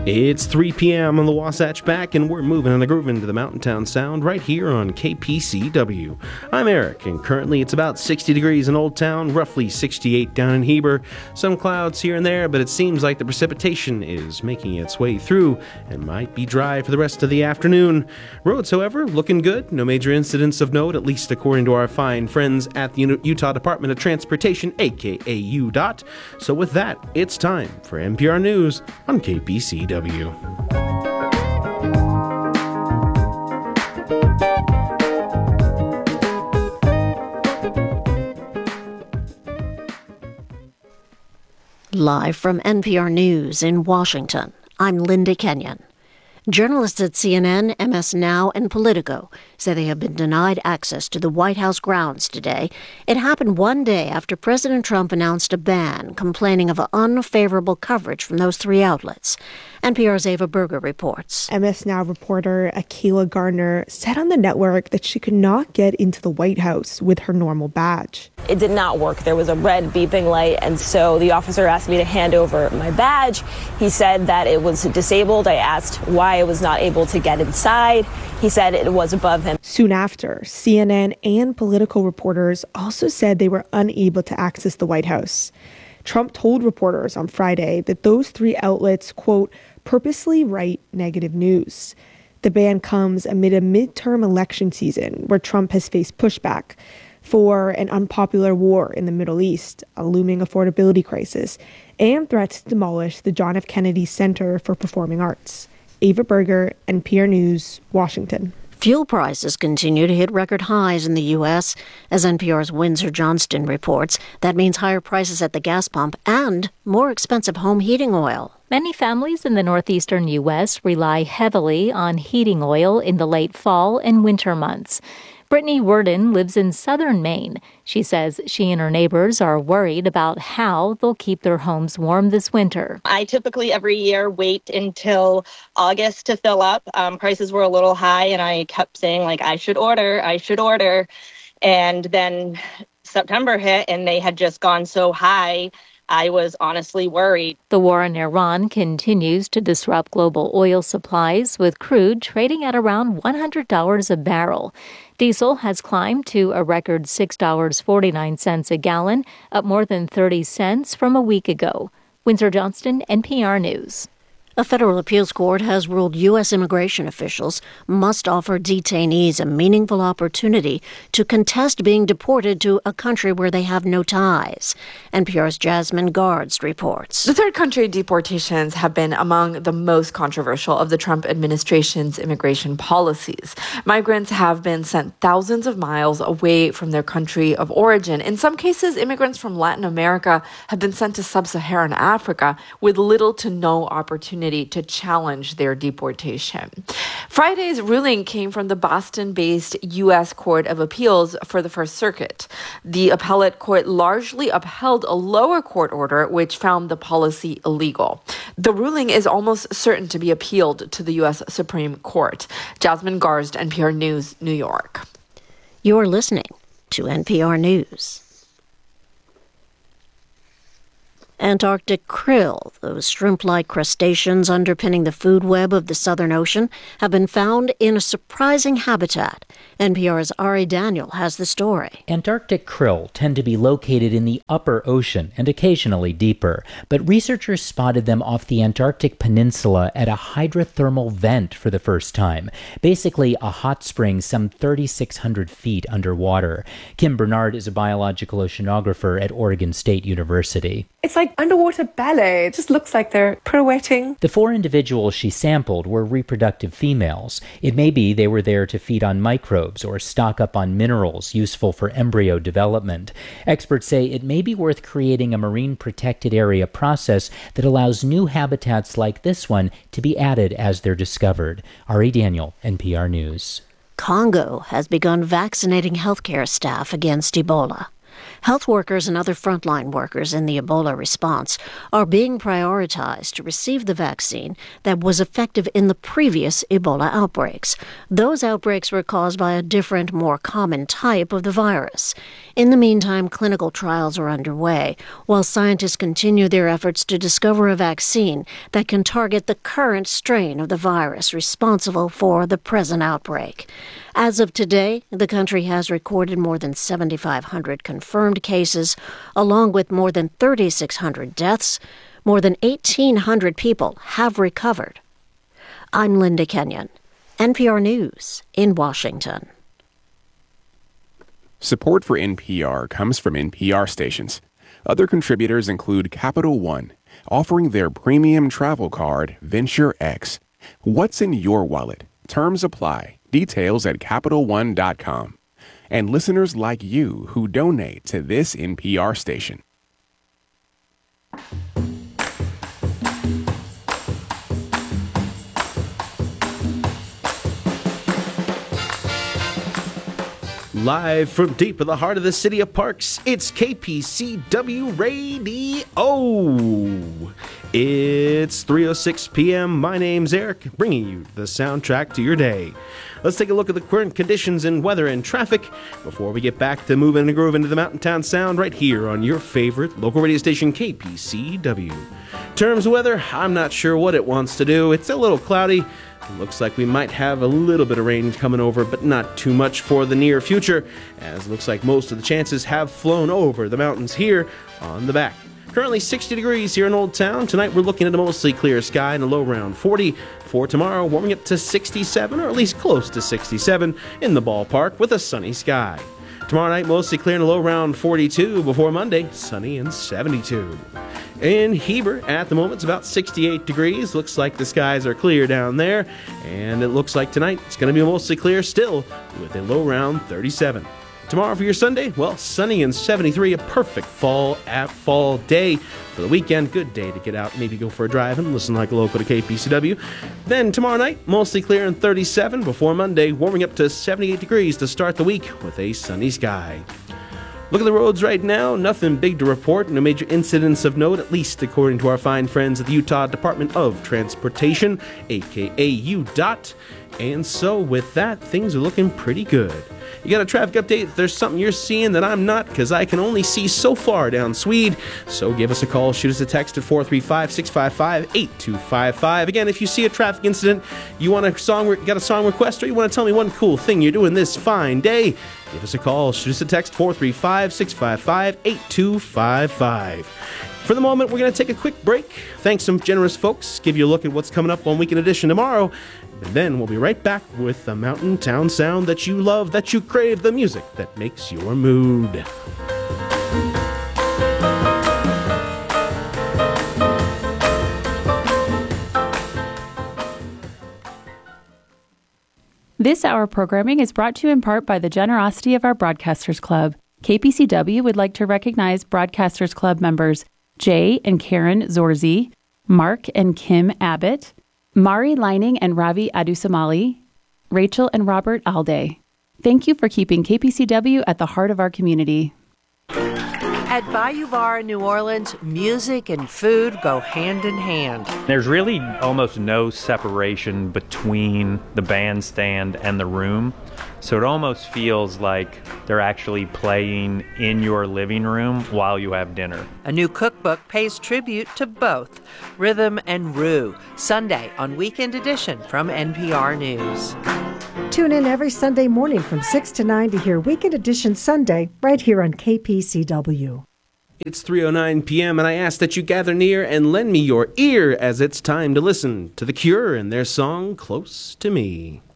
It's 3 p.m. on the Wasatch Back, and we're moving and grooving to the Mountain Town Sound right here on KPCW. I'm Eric, and currently it's about 60 degrees in Old Town, roughly 68 down in Heber. Some clouds here and there, but it seems like the precipitation is making its way through and might be dry for the rest of the afternoon. Roads, however, looking good. No major incidents of note, at least according to our fine friends at the Utah Department of Transportation, aka UDOT. So with that, it's time for NPR News on KPCW. Live from NPR News in Washington, I'm Linda Kenyon. Journalists at CNN, MS Now, and Politico say they have been denied access to the White House grounds today. It happened one day after President Trump announced a ban, complaining of unfavorable coverage from those three outlets. NPR's Ava Berger reports. MS Now reporter Akilah Gardner said on the network that she could not get into the White House with her normal badge. It did not work. There was a red beeping light, and so the officer asked me to hand over my badge. He said that it was disabled. I asked why I was not able to get inside. He said it was above him. Soon after, CNN and Politico reporters also said they were unable to access the White House. Trump told reporters on Friday that those three outlets, quote, purposely write negative news. The ban comes amid a midterm election season where Trump has faced pushback for an unpopular war in the Middle East, a looming affordability crisis, and threats to demolish the John F. Kennedy Center for Performing Arts. Ava Berger, NPR News, Washington. Fuel prices continue to hit record highs in the U.S. As NPR's Windsor Johnston reports, that means higher prices at the gas pump and more expensive home heating oil. Many families in the northeastern U.S. rely heavily on heating oil in the late fall and winter months. Brittany Worden lives in southern Maine. She says she and her neighbors are worried about how they'll keep their homes warm this winter. I typically every year wait until August to fill up. Prices were a little high, and I kept saying, I should order. And then September hit, and they had just gone so high. I was honestly worried. The war in Iran continues to disrupt global oil supplies, with crude trading at around $100 a barrel. Diesel has climbed to a record $6.49 a gallon, up more than 30 cents from a week ago. Windsor Johnston, NPR News. A federal appeals court has ruled U.S. immigration officials must offer detainees a meaningful opportunity to contest being deported to a country where they have no ties. NPR's Jasmine Guards reports. The third country deportations have been among the most controversial of the Trump administration's immigration policies. Migrants have been sent thousands of miles away from their country of origin. In some cases, immigrants from Latin America have been sent to sub-Saharan Africa with little to no opportunity to challenge their deportation. Friday's ruling came from the Boston-based U.S. Court of Appeals for the First Circuit. The appellate court largely upheld a lower court order which found the policy illegal. The ruling is almost certain to be appealed to the U.S. Supreme Court. Jasmine Garst, NPR News, New York. You're listening to NPR News. Antarctic krill, those shrimp-like crustaceans underpinning the food web of the Southern Ocean, have been found in a surprising habitat. NPR's Ari Daniel has the story. Antarctic krill tend to be located in the upper ocean and occasionally deeper, but researchers spotted them off the Antarctic Peninsula at a hydrothermal vent for the first time, basically a hot spring some 3,600 feet underwater. Kim Bernard is a biological oceanographer at Oregon State University. It's like underwater ballet. It just looks like they're pirouetting. The 4 individuals she sampled were reproductive females. It may be they were there to feed on microbes or stock up on minerals useful for embryo development. Experts say it may be worth creating a marine protected area process that allows new habitats like this one to be added as they're discovered. Ari Daniel, NPR News. Congo has begun vaccinating healthcare staff against Ebola. Health workers and other frontline workers in the Ebola response are being prioritized to receive the vaccine that was effective in the previous Ebola outbreaks. Those outbreaks were caused by a different, more common type of the virus. In the meantime, clinical trials are underway, while scientists continue their efforts to discover a vaccine that can target the current strain of the virus responsible for the present outbreak. As of today, the country has recorded more than 7,500 confirmed cases, along with more than 3,600 deaths. More than 1,800 people have recovered. I'm Linda Kenyon, NPR News in Washington. Support for NPR comes from NPR stations. Other contributors include Capital One, offering their premium travel card, Venture X. What's in your wallet? Terms apply. Details at CapitalOne.com. And listeners like you who donate to this NPR station. Live from deep in the heart of the city of Parks, it's KPCW Radio. It's 3:06 p.m. My name's Eric, bringing you the soundtrack to your day. Let's take a look at the current conditions in weather and traffic before we get back to moving and grooving into the Mountain Town Sound right here on your favorite local radio station, KPCW. In terms of weather, I'm not sure what it wants to do. It's a little cloudy. Looks like we might have a little bit of rain coming over, but not too much for the near future, as it looks like most of the chances have flown over the mountains here on the back. Currently 60 degrees here in Old Town. Tonight we're looking at a mostly clear sky and a low around 40. For tomorrow, warming up to 67, or at least close to 67 in the ballpark with a sunny sky. Tomorrow night, mostly clear and a low around 42. Before Monday, sunny and 72. In Heber, at the moment, it's about 68 degrees. Looks like the skies are clear down there. And it looks like tonight it's going to be mostly clear still with a low around 37. Tomorrow for your Sunday, well, sunny and 73, a perfect fall day for the weekend. Good day to get out, maybe go for a drive and listen like a local to KPCW. Then tomorrow night, mostly clear and 37. Before Monday, warming up to 78 degrees to start the week with a sunny sky. Look at the roads right now. Nothing big to report. No major incidents of note, at least according to our fine friends at the Utah Department of Transportation, aka UDOT. And so with that, things are looking pretty good. You got a traffic update? If there's something you're seeing that I'm not, because I can only see so far down Swede. So give us a call, shoot us a text at 435-655-8255. Again, if you see a traffic incident, you want a song, got a song request, or you want to tell me one cool thing you're doing this fine day, give us a call, shoot us a text, 435-655-8255. For the moment, we're going to take a quick break. Thanks some generous folks. Give you a look at what's coming up on Weekend Edition tomorrow. And then we'll be right back with the Mountain Town Sound that you love, that you crave, the music that makes your mood. This hour programming is brought to you in part by the generosity of our Broadcasters Club. KPCW would like to recognize Broadcasters Club members Jay and Karen Zorzi, Mark and Kim Abbott, Mari Lining and Ravi Adusamali, Rachel and Robert Alday. Thank you for keeping KPCW at the heart of our community. At Bayou Bar in New Orleans, music and food go hand in hand. There's really almost no separation between the bandstand and the room. So it almost feels like they're actually playing in your living room while you have dinner. A new cookbook pays tribute to both rhythm and roux. Sunday on Weekend Edition from NPR News. Tune in every Sunday morning from 6 to 9 to hear Weekend Edition Sunday right here on KPCW. It's 3:09 p.m. and I ask that you gather near and lend me your ear as it's time to listen to The Cure and their song Close to Me.